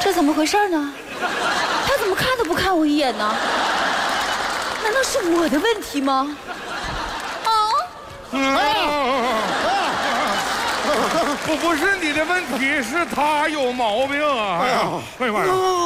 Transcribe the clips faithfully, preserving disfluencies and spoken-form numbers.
这怎么回事呢？他怎么看都不看我一眼呢？难道是我的问题吗？啊？ 不不是你的问题，是他有毛病啊！哎呀，哎呀妈呀！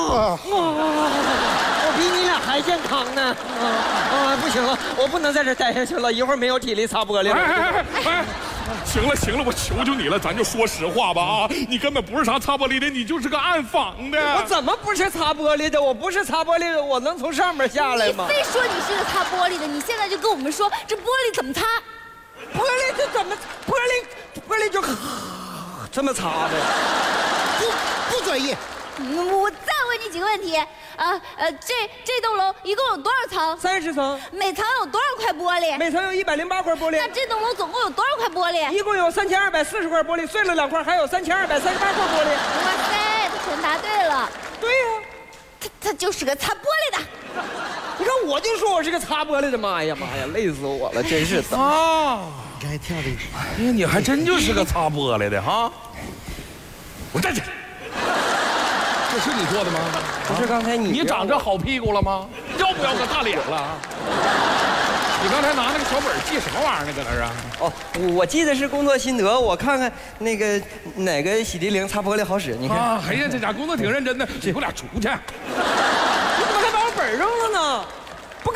我比你俩还健康呢！啊啊，不行了，我不能在这待下去了，一会儿没有体力擦玻璃了。 哎哎哎！行了行了，我求求你了，咱就说实话吧啊！你根本不是啥擦玻璃的，你就是个暗访的。 我怎么不是擦玻璃的？我不是擦玻璃的，我能从上面下来吗？ 你非说你是个擦玻璃的，你现在就跟我们说这玻璃怎么擦？ 玻璃这怎么？玻璃玻璃就这么擦的？ 不不专业。 嗯，我再问你几个问题啊呃，这这栋楼一共有多少层？ 三十层， 每层有多少块玻璃？ 每层有一百零八块玻璃。 那这栋楼总共有多少块玻璃？ 一共有三千二百四十块玻璃，碎了两块，还有三千二百三十八块玻璃。 哇塞，他全答对了。 对呀、啊， 他他就是个擦玻璃的。 你看，我就说我是个擦玻璃的，妈呀妈呀，累死我了，真是的啊！ 你该跳的。 哎呀，你还真就是个擦玻璃的哈！我站起来。这是你做的吗？ 不是刚才你你长这好屁股了吗？要不要个大脸了？你刚才拿那个小本记什么玩意儿呢？搁那儿啊？ 哦，我记得是工作心得，我看看那个哪个洗涤灵擦玻璃好使。你看， 啊，哎呀，这家工作挺认真的。你给我俩出去！ 你怎么还把我本扔了呢？